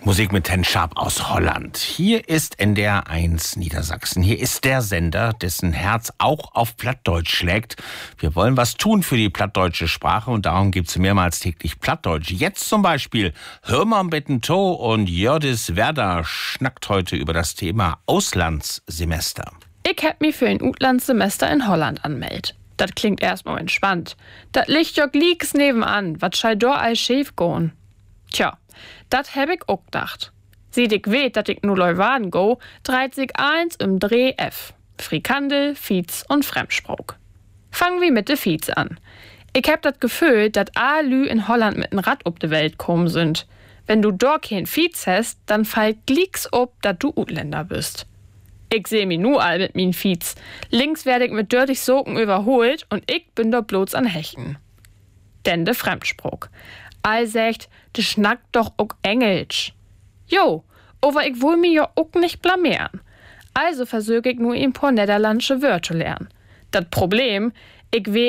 Musik mit Ten Sharp aus Holland. Hier ist NDR 1 Niedersachsen. Hier ist der Sender, dessen Herz auch auf Plattdeutsch schlägt. Wir wollen was tun für die plattdeutsche Sprache und darum gibt's mehrmals täglich Plattdeutsch. Jetzt zum Beispiel Hörmann Bettentow und Jördis Werder schnackt heute über das Thema Auslandssemester. Ich hab mich für ein Utlandssemester in Holland anmeldet. Das klingt erstmal entspannt. Das liegt ja gleich nebenan. Was schall do all schief gehen? Tja, das hab ich auch gedacht. Sieht ich weet, dat ich nur Leuwarden go, dreht sich eins im Dreh F. Frikandel, Fietz und Fremdsprach. Fangen wir mit de Fietz an. Ich hab das Gefühl, dat a Lü in Holland mit n Rad ob de Welt kommen sind. Wenn du dort kein Fietz hast, dann fällt glicks ob, dat du Utländer bist. Ich seh mi nu all mit min Fietz. Links werd ich mit dörtig Socken überholt und ich bin dort bloß an Hechen. Denn de Fremdsprach. All sagt, de schnackt doch auch Englisch. Jo, aber ich will mi ja auch nicht blamieren. Also versög ich nur ein paar niederlandsche Wörter lernen. Das Problem, ich weh